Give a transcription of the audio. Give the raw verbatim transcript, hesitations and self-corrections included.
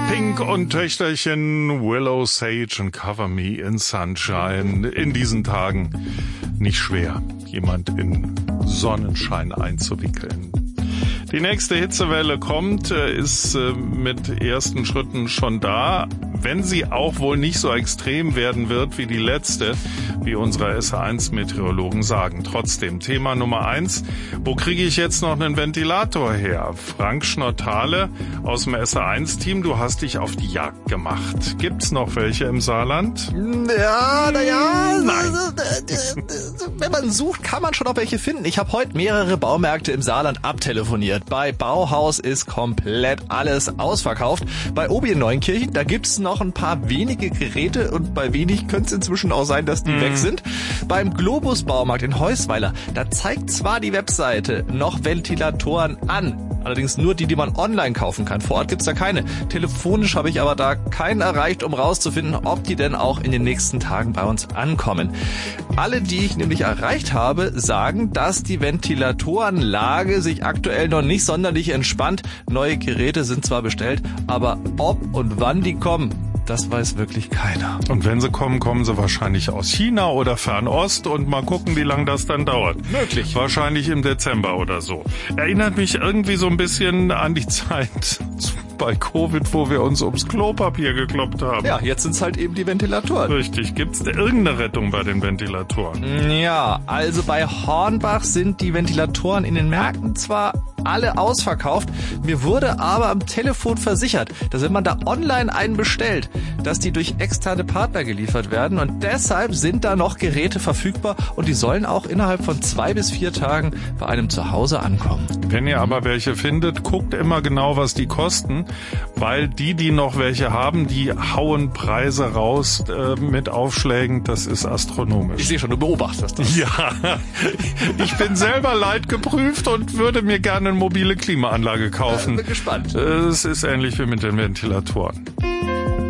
Pink und Töchterchen Willow Sage und Cover Me in Sunshine. In diesen Tagen nicht schwer, jemand in Sonnenschein einzuwickeln. Die nächste Hitzewelle kommt, ist mit ersten Schritten schon da, wenn sie auch wohl nicht so extrem werden wird wie die letzte, wie unsere S eins Meteorologen sagen. Trotzdem, Thema Nummer eins, wo kriege ich jetzt noch einen Ventilator her? Frank Schnottale aus dem S eins Team, du hast dich auf die Jagd gemacht. Gibt's noch welche im Saarland? Ja, naja, Nein. Wenn man sucht, kann man schon noch welche finden. Ich habe heute mehrere Baumärkte im Saarland abtelefoniert. Bei Bauhaus ist komplett alles ausverkauft. Bei Obi in Neunkirchen, da gibt's noch ein paar wenige Geräte und bei wenig könnte es inzwischen auch sein, dass die mm. weg sind. Beim Globus Baumarkt in Heusweiler, da zeigt zwar die Webseite noch Ventilatoren an, allerdings nur die, die man online kaufen kann. Vor Ort gibt's da keine. Telefonisch habe ich aber da keinen erreicht, um rauszufinden, ob die denn auch in den nächsten Tagen bei uns ankommen. Alle, die ich nämlich erreicht habe, sagen, dass die Ventilatorenlage sich aktuell noch nicht sonderlich entspannt. Neue Geräte sind zwar bestellt, aber ob und wann die kommen, das weiß wirklich keiner. Und wenn sie kommen, kommen sie wahrscheinlich aus China oder Fernost und mal gucken, wie lange das dann dauert. Möglich. Wahrscheinlich im Dezember oder so. Erinnert mich irgendwie so ein bisschen an die Zeit bei Covid, wo wir uns ums Klopapier gekloppt haben. Ja, jetzt sind's halt eben die Ventilatoren. Richtig. Gibt's da irgendeine Rettung bei den Ventilatoren? Ja, also bei Hornbach sind die Ventilatoren in den Märkten zwar alle ausverkauft. Mir wurde aber am Telefon versichert, dass wenn man da online einen bestellt, dass die durch externe Partner geliefert werden und deshalb sind da noch Geräte verfügbar und die sollen auch innerhalb von zwei bis vier Tagen bei einem zu Hause ankommen. Wenn ihr aber welche findet, guckt immer genau, was die kosten, weil die, die noch welche haben, die hauen Preise raus äh, mit Aufschlägen, das ist astronomisch. Ich sehe schon, du beobachtest das. Ja, ich bin selber leidgeprüft und würde mir gerne eine mobile Klimaanlage kaufen. Ich bin gespannt. Es ist ähnlich wie mit den Ventilatoren.